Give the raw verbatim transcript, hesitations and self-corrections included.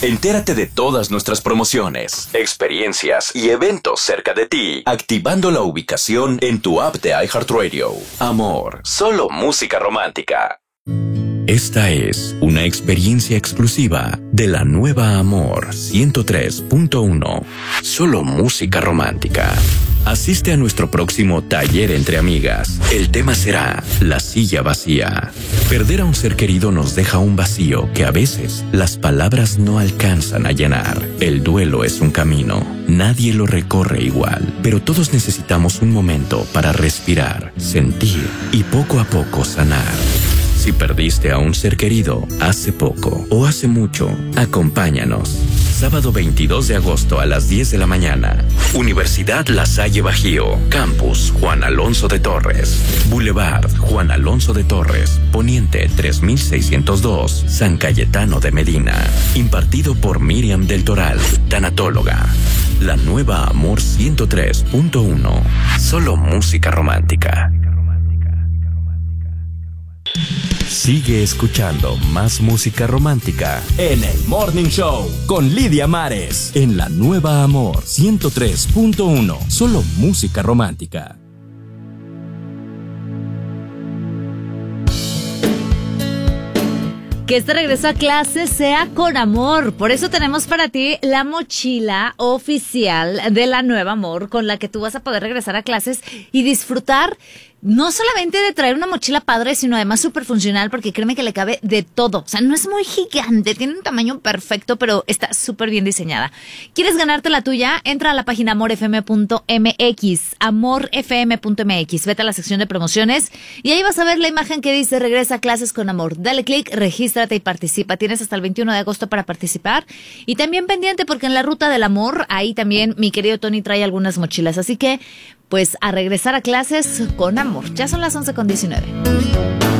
Entérate de todas nuestras promociones, experiencias y eventos cerca de ti, activando la ubicación en tu app de iHeartRadio. Amor, solo música romántica. Esta es una experiencia exclusiva de la nueva Amor ciento tres punto uno. Solo música romántica. Asiste a nuestro próximo taller entre amigas. El tema será la silla vacía. Perder a un ser querido nos deja un vacío que a veces las palabras no alcanzan a llenar. El duelo es un camino. Nadie lo recorre igual, pero todos necesitamos un momento para respirar, sentir y poco a poco sanar. Si perdiste a un ser querido hace poco o hace mucho, acompáñanos. Sábado veintidós de agosto a las diez de la mañana. Universidad La Salle Bajío. Campus Juan Alonso de Torres. Boulevard Juan Alonso de Torres. Poniente tres mil seiscientos dos. San Cayetano de Medina. Impartido por Miriam del Toral, tanatóloga. La nueva Amor ciento tres punto uno. Solo música romántica. Sigue escuchando más música romántica en el Morning Show con Lidia Mares en la nueva Amor ciento tres punto uno. Solo música romántica. Que este regreso a clase sea con amor. Por eso tenemos para ti la mochila oficial de la nueva Amor, con la que tú vas a poder regresar a clases y disfrutar no solamente de traer una mochila padre, sino además súper funcional, porque créeme que le cabe de todo. O sea, no es muy gigante, tiene un tamaño perfecto, pero está súper bien diseñada. ¿Quieres ganarte la tuya? Entra a la página amor f m punto m x, amor f m punto m x, vete a la sección de promociones y ahí vas a ver la imagen que dice regresa a clases con amor. Dale clic, regístrate y participa. Tienes hasta el veintiuno de agosto para participar. Y también pendiente, porque en la ruta del amor, ahí también mi querido Tony trae algunas mochilas. Así que, pues, a regresar a clases con amor. Ya son las once con diecinueve.